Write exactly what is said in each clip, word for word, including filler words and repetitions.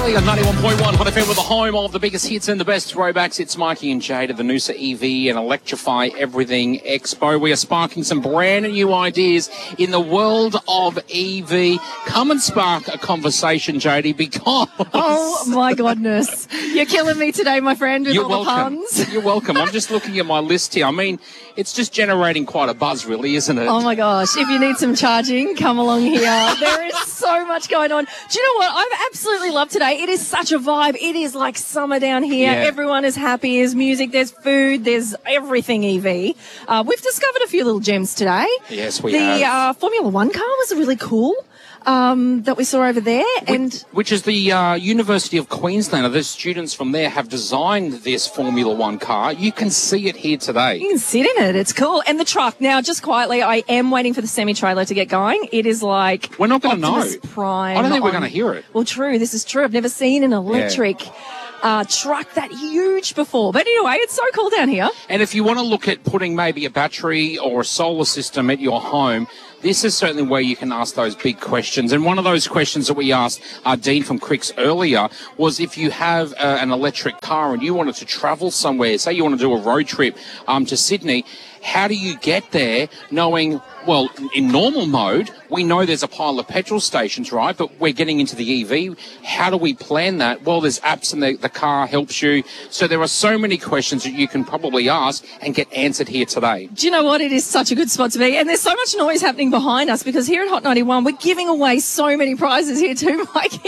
Kelly on ninety-one point one Hot F M with the home of the biggest hits and the best throwbacks. It's Mikey and Jade at the Noosa E V and Electrify Everything Expo. We are sparking some brand new ideas in the world of E V. Come and spark a conversation, Jade, because... Oh, my goodness. You're killing me today, my friend, with You're all welcome. the puns. You're welcome. I'm just looking at my list here. I mean, it's just generating quite a buzz, really, isn't it? Oh, my gosh. If you need some charging, come along here. There is so much going on. Do you know what? I've absolutely loved today. It is such a vibe. It is like summer down here. Yeah. Everyone is happy. There's music, there's food, there's everything E V. Uh, we've discovered a few little gems today. Yes, we the, have. The uh, Formula One car was really cool. Um, that we saw over there, and which, which is the uh, University of Queensland. The students from there have designed this Formula One car. You can see it here today. you can sit in it. It's cool. And the truck. Now, just quietly, I am waiting for the semi-trailer to get going. It is like We're not going to know. Optimus Prime. I don't think we're on- going to hear it. Well, true. This is true. I've never seen an electric uh, truck that huge before. But anyway, it's so cool down here. And if you want to look at putting maybe a battery or a solar system at your home, this is certainly where you can ask those big questions. And one of those questions that we asked uh, Dean from Cricks earlier was if you have uh, an electric car and you wanted to travel somewhere, say you want to do a road trip um, to Sydney, how do you get there knowing, well, in normal mode, we know there's a pile of petrol stations, right? But we're getting into the E V. How do we plan that? Well, there's apps and the, the car helps you. So there are so many questions that you can probably ask and get answered here today. Do you know what? It is such a good spot to be. And there's so much noise happening behind us because here at Hot ninety-one, we're giving away so many prizes here too, Mikey.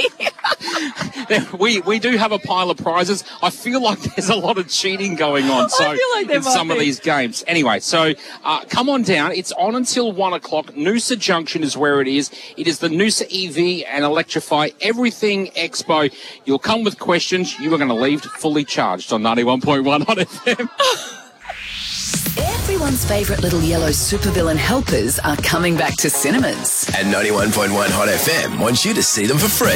we we do have a pile of prizes. I feel like there's a lot of cheating going on. So I feel like there in might some of be. these games. Anyway, so uh, come on down. It's on until one o'clock. Noosa Junction is where it is. It is the Noosa E V and Electrify Everything Expo. You'll come with questions. You are going to leave fully charged on ninety-one point one Hot F M. Everyone's favourite little yellow supervillain helpers are coming back to cinemas. And ninety-one point one Hot F M wants you to see them for free.